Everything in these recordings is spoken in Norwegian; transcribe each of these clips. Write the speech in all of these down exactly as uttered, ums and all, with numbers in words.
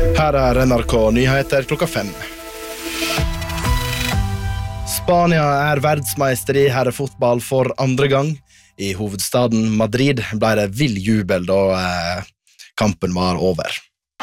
Her er N R K Nyheter klokka fem. Spania er verdensmeister i herrefotball for andre gang. I hovedstaden Madrid ble det vill jubel da eh, kampen var over.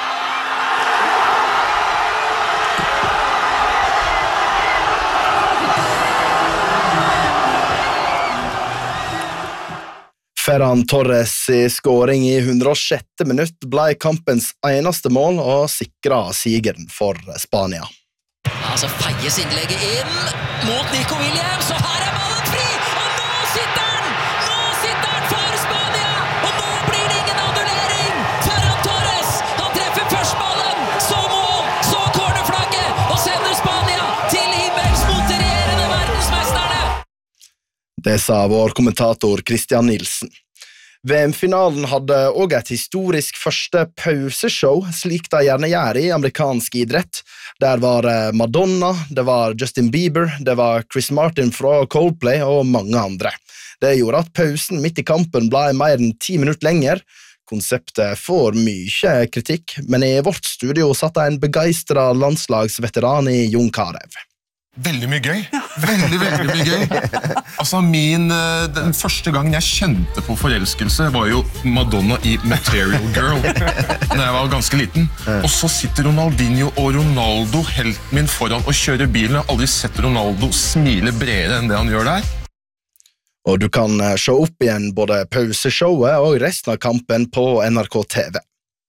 Ferran Torres i skåring i hundre og sjette minutt ble kampens eneste mål og sikret sigeren for Spania. Altså feies innlegget inn mot Nico Williams, og her er ballen fri, og nå sitter den! Nå sitter den for Spania, og nå blir det ingen annullering! Ferran Torres, han treffer først ballen, så mål, så cornerflagget, og sender Spania til himmels mot de regjerende verdensmesterne! Det sa vår kommentator Christian Nielsen. V M-finalen hadde også et historisk første pauseshow, slik de gjerne gjør i amerikansk idrett. Der var Madonna, det var Justin Bieber, det var Chris Martin fra Coldplay og mange andre. Det gjorde at pausen midt i kampen ble mer enn ti minutter lenger. Konseptet får mye kritikk, men i vårt studio satt en begeistret landslagsveteran i Jon Carew. Veldig mye gøy. Veldig, veldig mye gøy. Altså, min, den første gangen jeg kjente på forelskelse var jo Madonna i Material Girl, når jeg var ganske liten. Og så sitter Ronaldinho og Ronaldo, helten min, foran og kjører bilen. Jeg har aldri sett Ronaldo smile bredere enn det han gjør der. Og du kan se opp igjen både pauseshowet og resten av kampen på N R K T V.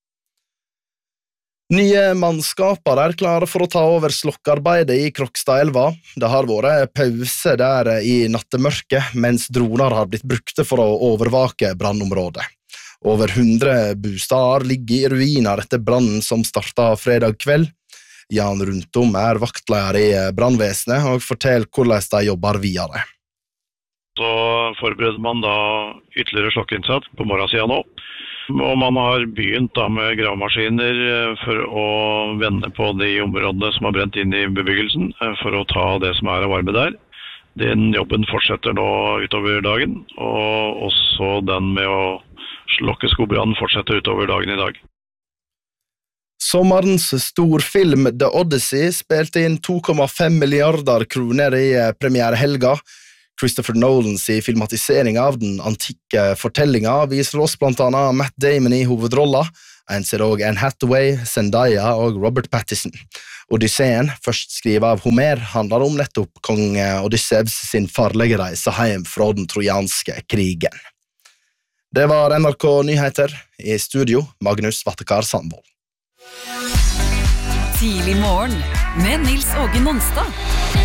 Nye mannskaper er klare for å ta over slokkearbeidet i Krokstadelva. Det har vært pause der i nattemørket, mens droner har blitt brukte for å overvake brannområdet. Over hundre bostader ligger i ruiner etter brannen som startet fredag kveld. Jan Runtom er vaktleder i brannvesenet og forteller hvordan de jobber videre. Så forbereder man da ytterligere slokkeinnsats på morgensiden nå. Og man har begynt da med gravemaskiner for å vende på de områdene som har brent inn i bebyggelsen, for å ta det som er av varme der. Den jobben fortsetter nå utover dagen, og også den med å slokke skogbrannen fortsetter utover dagen i dag. Sommerens storfilm The Odyssey spilte inn to komma fem milliarder kroner i premierehelga. Christopher Nolans i filmatisering av den antikke fortellinga viser oss blant annet Matt Damon i hovedrolla. En ser også Anne Hathaway, Zendaya og Robert Pattinson. Odysseen, først skrevet av Homer, handler om nettopp kong Odysseus sin farlige reise hjem fra den trojanske krigen. Det var N R K Nyheter. I studio, Magnus Vattekar Sandvold. Tidlig morgen med Nils Åge Nonstad.